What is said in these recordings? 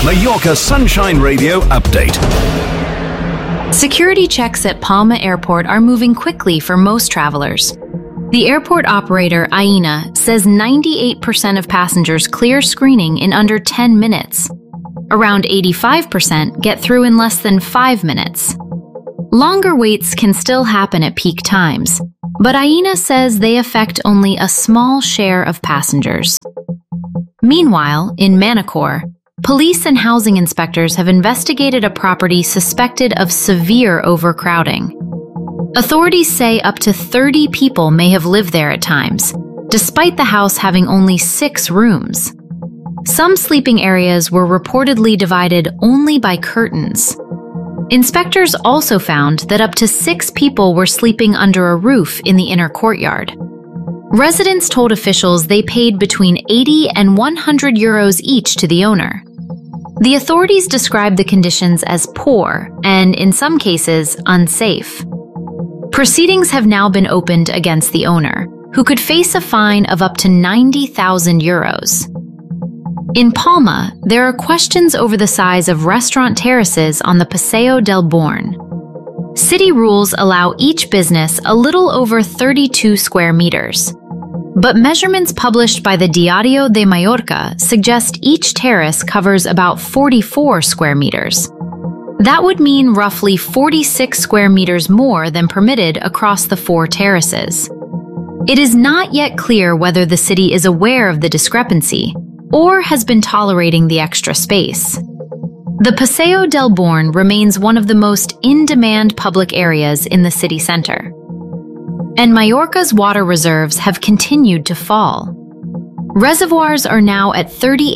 Mallorca Sunshine Radio update. Security checks at Palma Airport are moving quickly for most travelers. The airport operator, Aena, says 98% of passengers clear screening in under 10 minutes. Around 85% get through in less than 5 minutes. Longer waits can still happen at peak times, but Aena says they affect only a small share of passengers. Meanwhile, in Manacor, police and housing inspectors have investigated a property suspected of severe overcrowding. Authorities say up to 30 people may have lived there at times, despite the house having only 6 rooms. Some sleeping areas were reportedly divided only by curtains. Inspectors also found that up to 6 people were sleeping under a roof in the inner courtyard. Residents told officials they paid between 80 and 100 euros each to the owner. The authorities described the conditions as poor and, in some cases, unsafe. Proceedings have now been opened against the owner, who could face a fine of up to 90,000 euros. In Palma, there are questions over the size of restaurant terraces on the Paseo del Born. City rules allow each business a little over 32 square meters. But measurements published by the Diario de Mallorca suggest each terrace covers about 44 square meters. That would mean roughly 46 square meters more than permitted across the 4 terraces. It is not yet clear whether the city is aware of the discrepancy or has been tolerating the extra space. The Paseo del Born remains one of the most in-demand public areas in the city center. And Mallorca's water reserves have continued to fall. Reservoirs are now at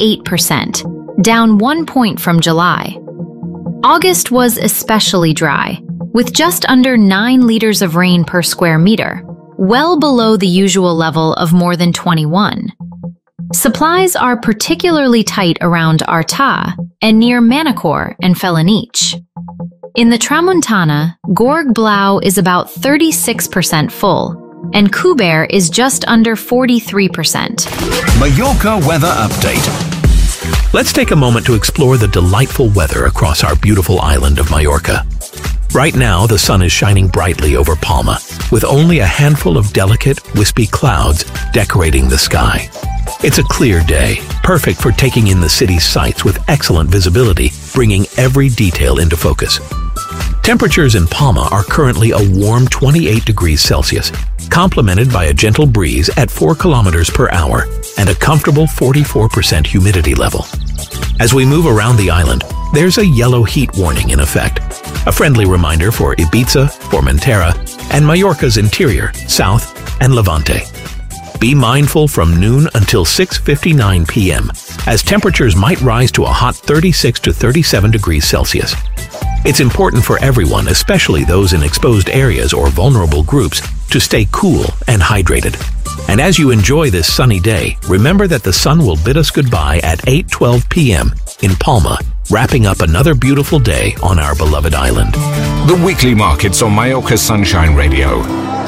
38%, down 1 point from July. August was especially dry, with just under 9 liters of rain per square meter, well below the usual level of more than 21. Supplies are particularly tight around Arta and near Manacor and Felanich. In the Tramuntana, Gorg Blau is about 36% full, and Cuber is just under 43%. Mallorca weather update. Let's take a moment to explore the delightful weather across our beautiful island of Mallorca. Right now, the sun is shining brightly over Palma, with only a handful of delicate, wispy clouds decorating the sky. It's a clear day, perfect for taking in the city's sights with excellent visibility, bringing every detail into focus. Temperatures in Palma are currently a warm 28 degrees Celsius, complemented by a gentle breeze at 4 kilometers per hour and a comfortable 44% humidity level. As we move around the island, there's a yellow heat warning in effect, a friendly reminder for Ibiza, Formentera, and Mallorca's interior, south, and Levante. Be mindful from noon until 6:59 p.m., as temperatures might rise to a hot 36 to 37 degrees Celsius. It's important for everyone, especially those in exposed areas or vulnerable groups, to stay cool and hydrated. And as you enjoy this sunny day, remember that the sun will bid us goodbye at 8:12 p.m. in Palma, wrapping up another beautiful day on our beloved island. The weekly markets on Mallorca Sunshine Radio.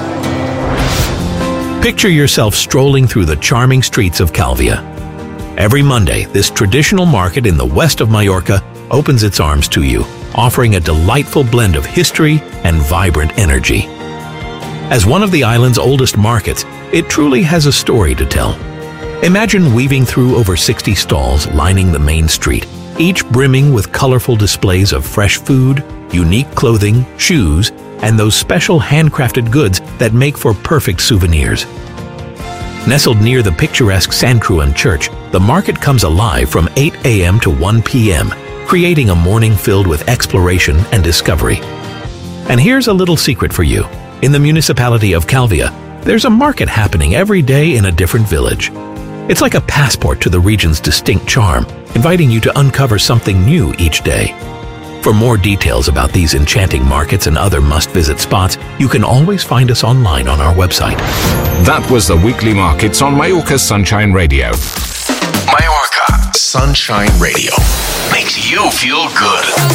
Picture yourself strolling through the charming streets of Calvia. Every Monday, this traditional market in the west of Mallorca opens its arms to you, offering a delightful blend of history and vibrant energy. As one of the island's oldest markets, it truly has a story to tell. Imagine weaving through over 60 stalls lining the main street, each brimming with colorful displays of fresh food, unique clothing, shoes, and those special handcrafted goods that make for perfect souvenirs. Nestled near the picturesque San Cruan Church, the market comes alive from 8 a.m. to 1 p.m., creating a morning filled with exploration and discovery. And here's a little secret for you. In the municipality of Calvia, there's a market happening every day in a different village. It's like a passport to the region's distinct charm, inviting you to uncover something new each day. For more details about these enchanting markets and other must-visit spots, you can always find us online on our website. That was the weekly markets on Mallorca Sunshine Radio. Mallorca Sunshine Radio makes you feel good.